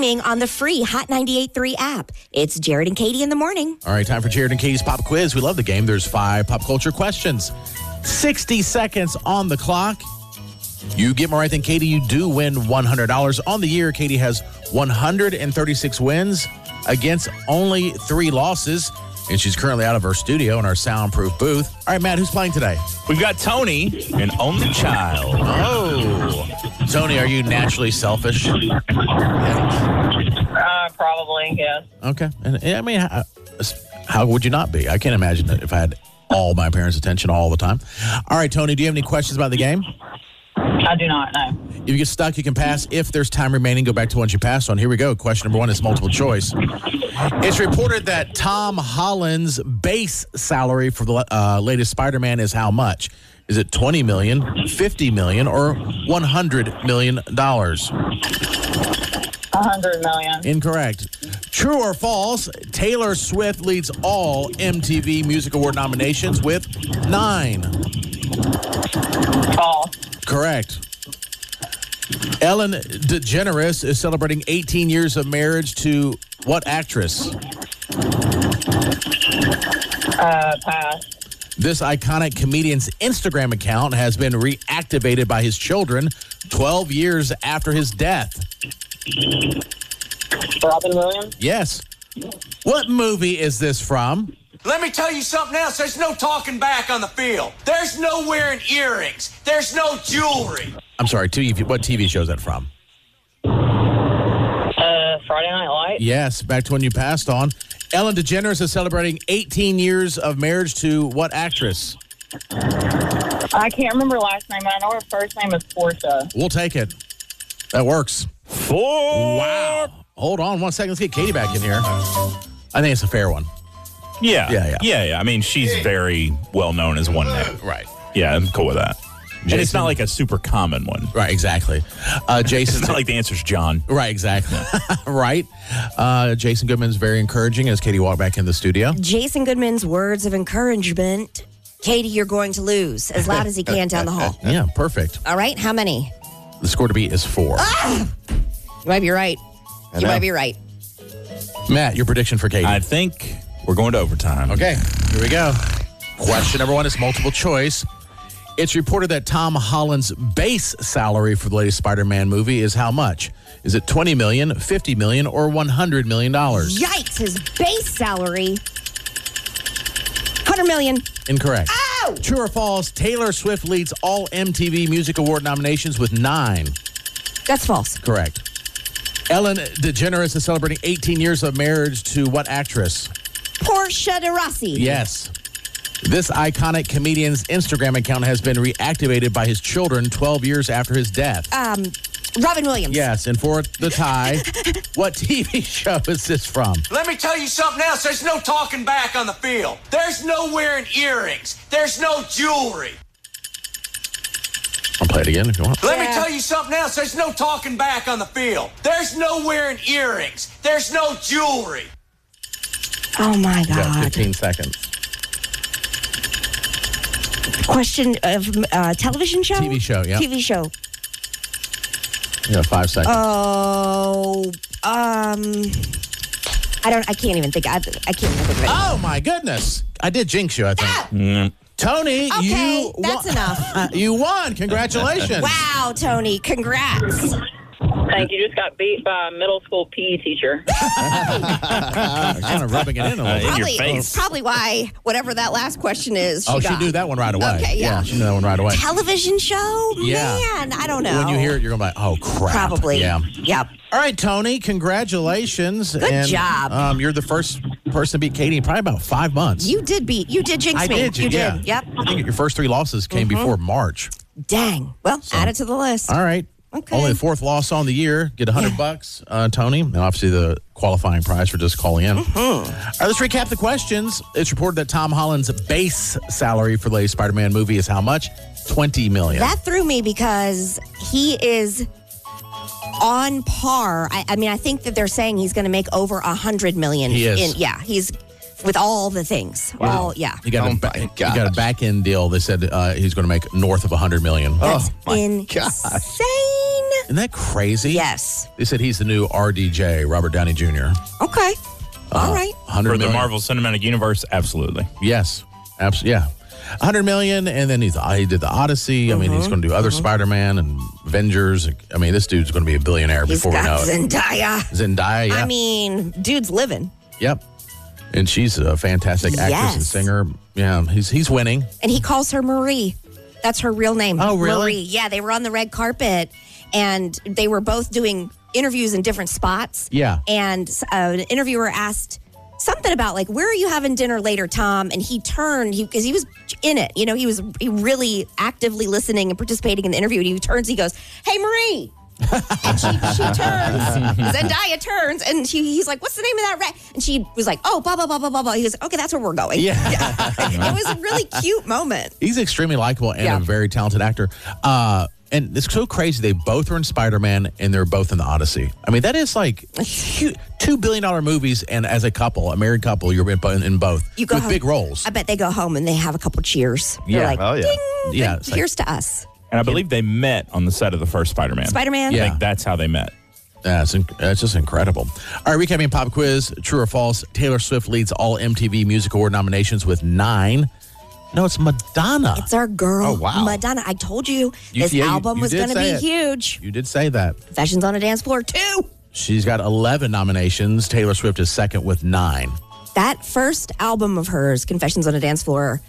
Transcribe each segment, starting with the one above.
streaming on the free Hot 98.3 app. It's Jared and Katie in the morning. All right, time for Jared and Katie's Pop Quiz. We love the game. There's 5 pop culture questions. 60 seconds on the clock. You get more right than Katie, you do win $100. On the year, Katie has 136 wins against only 3 losses. And she's currently out of her studio in our soundproof booth. All right, Matt, who's playing today? We've got Tony, an only child. Oh. Tony, are you naturally selfish? Probably, yes. Okay. And I mean, how would you not be? I can't imagine that if I had all my parents' attention all the time. All right, Tony, do you have any questions about the game? I do not, no. If you get stuck, you can pass. If there's time remaining, go back to ones you passed on. Here we go. Question number 1 is multiple choice. It's reported that Tom Holland's base salary for the latest Spider-Man is how much? Is it $20 million, $50 million, or $100 million? $100 million. Incorrect. True or false, Taylor Swift leads all MTV Music Award nominations with 9. False. Correct. Ellen DeGeneres is celebrating 18 years of marriage to what actress? Pass. This iconic comedian's Instagram account has been reactivated by his children 12 years after his death. Robin Williams? Yes. What movie is this from? Let me tell you something else. There's no talking back on the field. There's no wearing earrings. There's no jewelry. I'm sorry, what TV show is that from? Friday Night Lights? Yes, back to when you passed on. Ellen DeGeneres is celebrating 18 years of marriage to what actress? I can't remember her last name, but I know her first name is Portia. We'll take it. That works. 4. Wow. Hold on 1 second. Let's get Katie back in here. I think it's a fair one. Yeah. I mean, she's very well known as one name. Right. Yeah, I'm cool with that. And it's not like a super common one. Right, exactly. Jason. It's not like the answer's John. Right, exactly. Right. Jason Goodman's very encouraging as Katie walked back in the studio. Jason Goodman's words of encouragement. Katie, you're going to lose as loud as he can down the hall. Yeah, perfect. All right, how many? The score to beat is 4. Ah! You might be right. You might be right. Matt, your prediction for Katie? I think we're going to overtime. Okay, here we go. Question number 1 is multiple choice. It's reported that Tom Holland's base salary for the latest Spider-Man movie is how much? Is it $20 million, $50 million, or $100 million? Yikes, his base salary, $100 million. Incorrect. Ow! True or false, Taylor Swift leads all MTV Music Award nominations with 9. That's false. Correct. Ellen DeGeneres is celebrating 18 years of marriage to what actress? Portia de Rossi. Yes. This iconic comedian's Instagram account has been reactivated by his children 12 years after his death. Robin Williams. Yes, and for the tie, what TV show is this from? Let me tell you something else. There's no talking back on the field. There's no wearing earrings. There's no jewelry. I'll play it again if you want. Let me tell you something else. There's no talking back on the field. There's no wearing earrings. There's no jewelry. Oh, my You got God. 15 seconds. Question of television show? TV show, yeah. TV show. You got 5 seconds. I can't even think. I can't even think of it. Oh, my goodness. I did jinx you, I think. Tony, Okay, you that's enough. You won. Congratulations. Wow, Tony, congrats. Thank you. Just got beat by a middle school PE teacher. Kind of rubbing it in a little bit. In your face. Probably why, whatever that last question is, She got. knew that one right away. Okay, yeah. She knew that one right away. Television show? Yeah. Man, I don't know. When you hear it, you're going to be like, oh, crap. Probably. Yeah. Yep. All right, Tony, congratulations. Good job. You're the first person to beat Katie in probably about 5 months. You did jinx I me. did. You yeah. did. Yep. I think your first 3 losses came before March. Dang. Well, add it to the list. All right. Okay. Only the 4th loss on the year. Get $100, Tony, and obviously the qualifying prize for just calling in. All right, let's recap the questions. It's reported that Tom Holland's base salary for the latest Spider-Man movie is how much? $20 million. That threw me because he is on par. I mean, I think that they're saying he's going to make over $100 million. He is. He's with all the things. Wow. Yeah. He got he got a back end deal. They said he's going to make north of $100 million. That's my insane. Isn't that crazy? Yes. They said he's the new RDJ, Robert Downey Jr. Okay. All right. 100 For the million. Marvel Cinematic Universe, absolutely. Yes. Absolutely. Yeah. 100 million, and then he did the Odyssey. I mean, he's going to do other Spider-Man and Avengers. I mean, this dude's going to be a billionaire He's before we know got it. Zendaya. Yeah. I mean, dude's living. Yep. And she's a fantastic actress and Yes. singer. Yeah, he's winning. And he calls her Marie. That's her real name. Oh, really? Marie. Yeah, they were on the red carpet, and they were both doing interviews in different spots. Yeah. And an interviewer asked something about, like, where are you having dinner later, Tom? And he turned, because he was in it. You know, he was really actively listening and participating in the interview. And he turns, he goes, "Hey, Marie." And she turns, Zendaya turns, and he's like, "What's the name of that rat?" And she was like, "Oh, blah, blah, blah, blah, blah, blah." He goes, "Okay, that's where we're going." Yeah. It was a really cute moment. He's extremely likable and a very talented actor. And it's so crazy. They both are in Spider-Man, and they're both in the Odyssey. I mean, that is like huge, $2 billion movies, and as a couple, a married couple, you're in both You go with home. big roles. I bet they go home and they have a couple cheers. Yeah. They're like, Oh, yeah. ding, Yeah, like, it's like- here's to us. And I believe they met on the set of the first Spider-Man. Spider-Man? Yeah. I think that's how they met. Yeah, it's just incredible. All right, recapping pop quiz. True or false? Taylor Swift leads all MTV Music Award nominations with 9. No, it's Madonna. It's our girl, Oh, wow. Madonna. I told you this you album was did going to say be it. huge. You did say that. Confessions on a Dance Floor, 2. She's got 11 nominations. Taylor Swift is second with 9. That first album of hers, Confessions on a Dance Floor,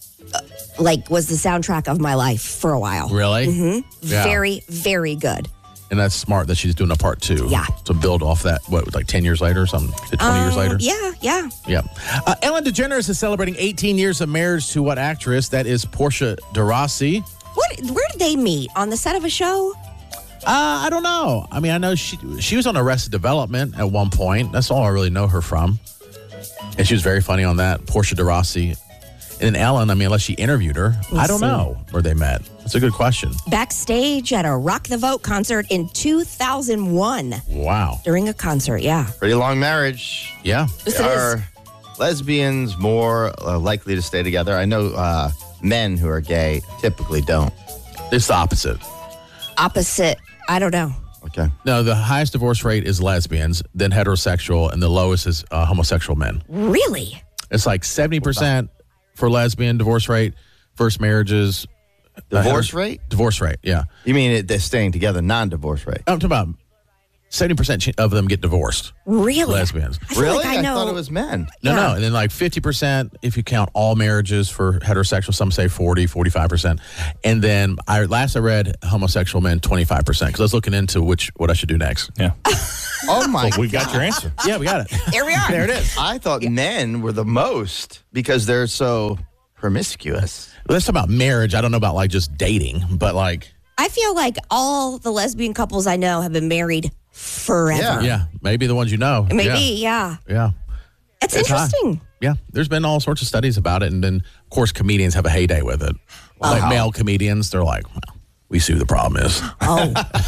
was the soundtrack of my life for a while. Really? Mm-hmm. Yeah. Very, very good. And that's smart that she's doing a part 2. Yeah. To build off that, 10 years later or something? 20 years later? Yeah. Yeah. Ellen DeGeneres is celebrating 18 years of marriage to what actress? That is Portia de Rossi. Where did they meet? On the set of a show? I don't know. I mean, I know she was on Arrested Development at one point. That's all I really know her from. And she was very funny on that. Portia de Rossi. And then Ellen, I mean, unless she interviewed her, I don't know where they met. That's a good question. Backstage at a Rock the Vote concert in 2001. Wow. During a concert, yeah. Pretty long marriage. Yeah. Yes, it Are lesbians more likely to stay together? I know men who are gay typically don't. It's the opposite. Opposite. I don't know. Okay. No, the highest divorce rate is lesbians, then heterosexual, and the lowest is homosexual men. Really? It's like 70% for lesbian divorce rate, first marriages. Divorce rate? Divorce rate, yeah. You mean they're staying together, non-divorce rate? I'm talking about 70% of them get divorced. Really? Lesbians. I feel Really? like I know. thought it was men. No, Yeah. no. And then like 50% if you count all marriages for heterosexual, some say 40, 45%. And then I read homosexual men 25% because I was looking into what I should do next. Yeah. Oh my We've got your answer. Yeah, we got it. There we are. There it is. I thought men were the most because they're so promiscuous. Let's talk about marriage. I don't know about like just dating, but like, I feel like all the lesbian couples I know have been married forever. yeah, maybe the ones you know. Maybe, yeah. Yeah. It's It's high. interesting. Yeah, there's been all sorts of studies about it, and then of course comedians have a heyday with it. Like male comedians, they're like, well, we see who the problem is. Oh.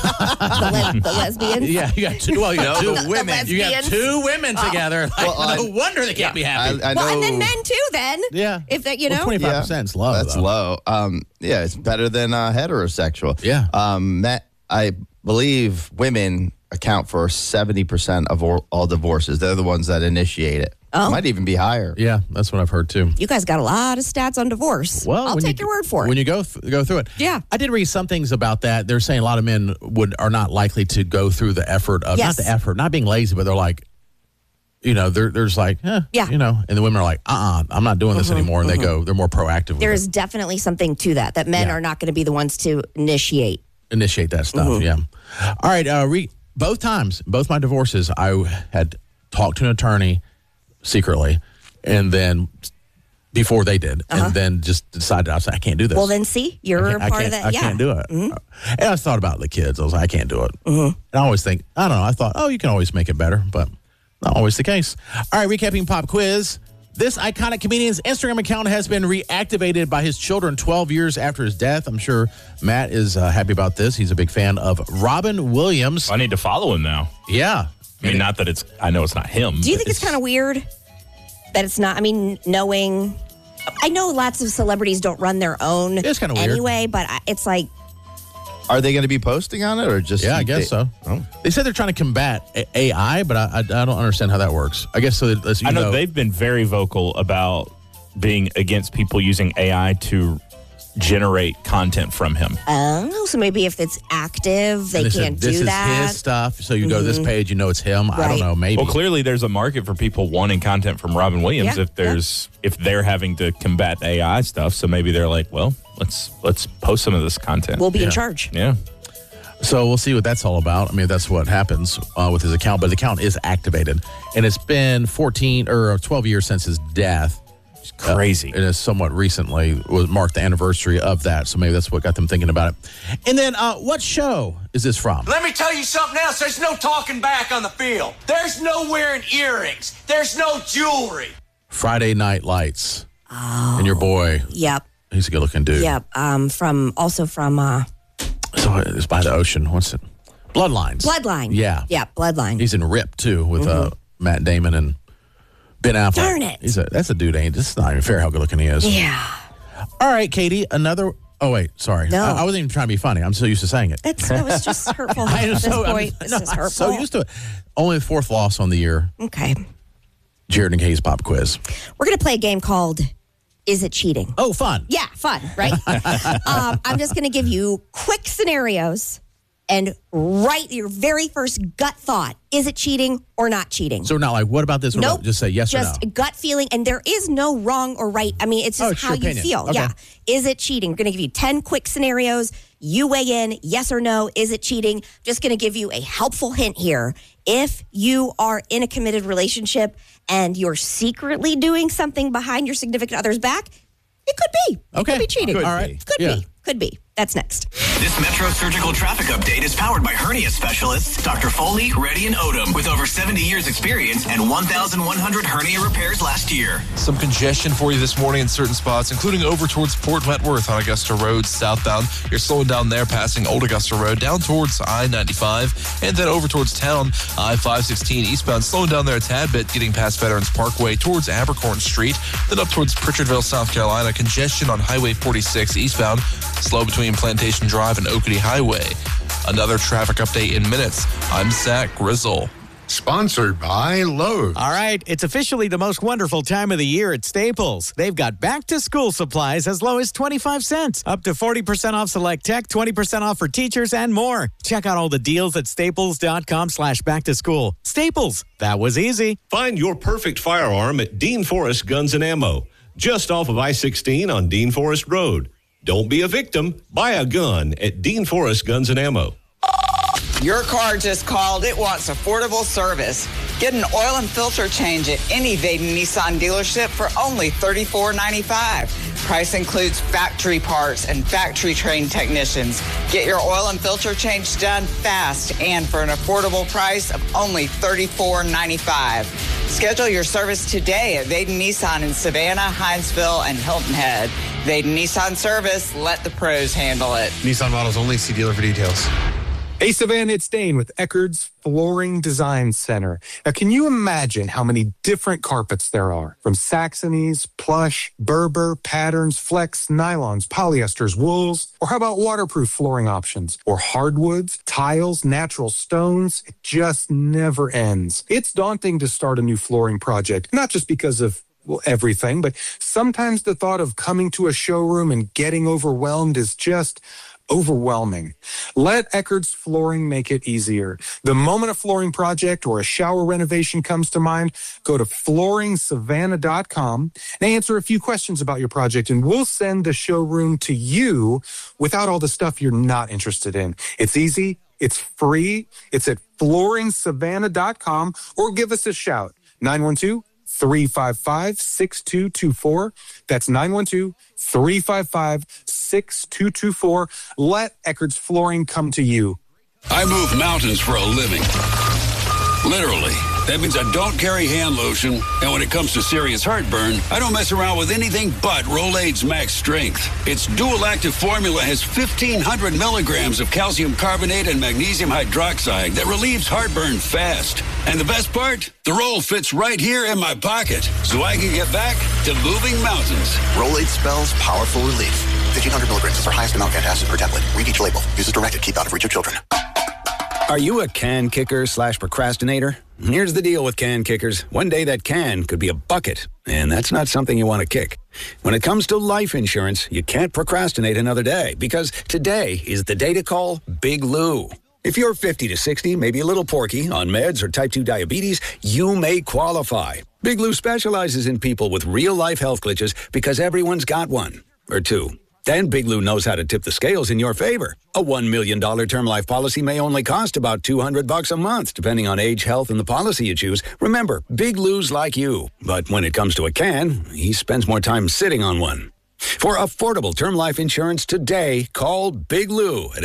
the lesbians? Yeah, you got two. Well, you got two The women. You got lesbians? two women together. Like, Well, no wonder they can't be happy. I know. Well, and then men too, then. yeah, If that, you Well, know. 25% is low. That's though. low. Yeah, it's better than heterosexual. Yeah. I believe women account for 70% of all divorces. They're the ones that initiate it. Oh. Might even be higher. Yeah, that's what I've heard too. You guys got a lot of stats on divorce. Well, I'll when take you- your word for it. When you go through it. Yeah. I did read some things about that. They're saying a lot of men are not likely to go through the effort of Yes. not the effort, not being lazy, but they're like, you know, there's like, Yeah. you know, and the women are like, I'm not doing this anymore, and they're more proactive. With There it. is definitely something to that men Yeah. are not going to be the ones to initiate. Initiate that stuff. Yeah. All right. Both times, both my divorces, I had talked to an attorney secretly, and then before they did, and then just decided I was like, I can't do this. Well, then see, you're part of that. I can't do it. And I thought about the kids. I was like, I can't do it. And I always think, I don't know. I thought, you can always make it better, but not always the case. All right, recapping pop quiz. This iconic comedian's Instagram account has been reactivated by his children 12 years after his death. I'm sure Matt is happy about this. He's a big fan of Robin Williams. I need to follow him now. Yeah. I mean, not that I know it's not him. Do you but think it's kind of weird that it's not? I mean, knowing, I know lots of celebrities don't run their own It's kinda weird. anyway, but it's like, Are they going to be posting on it or just? Yeah, I guess so. Oh. They said they're trying to combat AI, but I don't understand how that works. I guess so. I know they've been very vocal about being against people using AI to generate content from him. Oh, so maybe if it's active, they can't do that. This is his stuff. So you go to this page, you know it's him. Right. I don't know. Maybe. Well, clearly there's a market for people wanting content from Robin Williams if they're having to combat AI stuff. So maybe they're like, well, let's post some of this content. We'll be in charge. Yeah. So we'll see what that's all about. I mean, that's what happens with his account. But the account is activated, and it's been 14 or 12 years since his death. It's crazy. It is somewhat recently marked the anniversary of that. So maybe that's what got them thinking about it. And then what show is this from? Let me tell you something else. There's no talking back on the field. There's no wearing earrings. There's no jewelry. Friday Night Lights. Oh. And your boy. Yep. He's a good looking dude. Yep. From. So it's by the ocean. What's it? Bloodlines. Bloodline. Yeah. Yeah, Bloodline. He's in Rip, too, with Matt Damon and Ben Affleck. Darn it. That's a dude, ain't it? It's not even fair how good looking he is. Yeah. All right, Katie, another. Oh, wait, sorry. No. I wasn't even trying to be funny. I'm so used to saying it. That was just hurtful I am at this so, point. I'm This is hurtful. so used to it. Only the fourth loss on the year. Okay. Jared and Katie's pop quiz. We're going to play a game called Is It Cheating? Oh, fun. Yeah, fun, right? I'm just going to give you quick scenarios and write your very first gut thought. Is it cheating or not cheating? So we're not like, what about this? Nope. Just say yes or no. Just gut feeling. And there is no wrong or right. I mean, it's just it's how your you opinion. feel. Okay. Yeah. Is it cheating? We're going to give you 10 quick scenarios. You weigh in, yes or no. Is it cheating? Just going to give you a helpful hint here. If you are in a committed relationship and you're secretly doing something behind your significant other's back, it could be. Okay. It could be cheating. All right. Could Yeah. be. Could be. That's next. This Metro Surgical Traffic Update is powered by hernia specialists Dr. Foley, Reddy, and Odom with over 70 years experience and 1,100 hernia repairs last year. Some congestion for you this morning in certain spots, including over towards Port Wentworth on Augusta Road southbound. You're slowing down there passing Old Augusta Road down towards I-95 and then over towards town I-516 eastbound, slowing down there a tad bit, getting past Veterans Parkway towards Abercorn Street, then up towards Pritchardville, South Carolina. Congestion on Highway 46 eastbound, slow between Plantation Drive and Oakity Highway. Another traffic update in minutes. I'm Zach Grizzle. Sponsored by Lowe's. All right, it's officially the most wonderful time of the year at Staples. They've got back-to-school supplies as low as 25 cents, up to 40% off select tech, 20% off for teachers, and more. Check out all the deals at staples.com/back-to-school. Staples, that was easy. Find your perfect firearm at Dean Forest Guns and Ammo, just off of I-16 on Dean Forest Road. Don't be a victim. Buy a gun at Dean Forest Guns and Ammo. Your car just called. It wants affordable service. Get an oil and filter change at any Vaden Nissan dealership for only $34.95. Price includes factory parts and factory-trained technicians. Get your oil and filter change done fast and for an affordable price of only $34.95. Schedule your service today at Vaden Nissan in Savannah, Hinesville, and Hilton Head. Vaden Nissan Service, let the pros handle it. Nissan models only. See dealer for details. Hey, Savannah, it's Dane with Eckerd's Flooring Design Center. Now, can you imagine how many different carpets there are? From Saxony's, plush, Berber, patterns, flex, nylons, polyesters, wools, or how about waterproof flooring options? Or hardwoods, tiles, natural stones? It just never ends. It's daunting to start a new flooring project, not just because of everything, but sometimes the thought of coming to a showroom and getting overwhelmed is just overwhelming. Let Eckerd's Flooring make it easier. The moment a flooring project or a shower renovation comes to mind, go to FlooringSavannah.com and answer a few questions about your project, and we'll send the showroom to you without all the stuff you're not interested in. It's easy. It's free. It's at FlooringSavannah.com, or give us a shout. 912-355-6224. That's 912-355-6224. Let Eckerd's Flooring come to you. I move mountains for a living. Literally. That means I don't carry hand lotion, and when it comes to serious heartburn, I don't mess around with anything but Rolaids Max Strength. Its dual-active formula has 1,500 milligrams of calcium carbonate and magnesium hydroxide that relieves heartburn fast. And the best part? The roll fits right here in my pocket, so I can get back to moving mountains. Rolaids spells powerful relief. 1,500 milligrams is our highest amount of antacid per tablet. Read each label. Use as directed. Keep out of reach of children. Are you a can kicker / procrastinator? Here's the deal with can kickers. One day that can could be a bucket, and that's not something you want to kick. When it comes to life insurance, you can't procrastinate another day because today is the day to call Big Lou. If you're 50 to 60, maybe a little porky, on meds or type 2 diabetes, you may qualify. Big Lou specializes in people with real-life health glitches because everyone's got one or two. Then Big Lou knows how to tip the scales in your favor. A $1 million term life policy may only cost about $200 a month, depending on age, health, and the policy you choose. Remember, Big Lou's like you. But when it comes to a can, he spends more time sitting on one. For affordable term life insurance today, call Big Lou at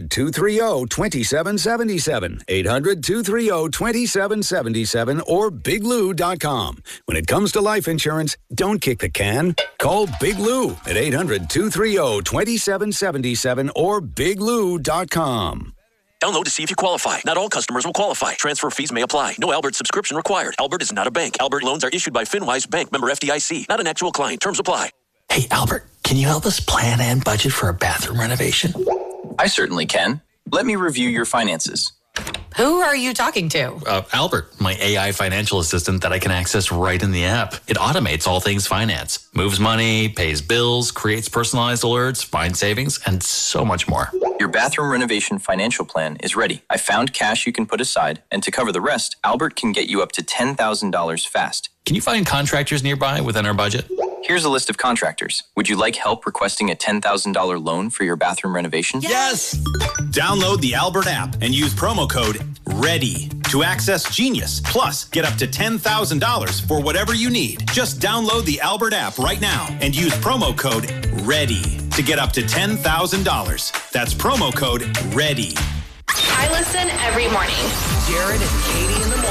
800-230-2777, 800-230-2777, or biglou.com. When it comes to life insurance, don't kick the can. Call Big Lou at 800-230-2777 or biglou.com. Download to see if you qualify. Not all customers will qualify. Transfer fees may apply. No Albert subscription required. Albert is not a bank. Albert loans are issued by FinWise Bank, member FDIC. Not an actual client. Terms apply. Hey, Albert, can you help us plan and budget for a bathroom renovation? I certainly can. Let me review your finances. Who are you talking to? Albert, my AI financial assistant that I can access right in the app. It automates all things finance, moves money, pays bills, creates personalized alerts, finds savings, and so much more. Your bathroom renovation financial plan is ready. I found cash you can put aside, and to cover the rest, Albert can get you up to $10,000 fast. Can you find contractors nearby within our budget? Here's a list of contractors. Would you like help requesting a $10,000 loan for your bathroom renovation? Yes! Download the Albert app and use promo code READY to access Genius. Plus, get up to $10,000 for whatever you need. Just download the Albert app right now and use promo code READY to get up to $10,000. That's promo code READY. I listen every morning. Jared and Katie in the morning.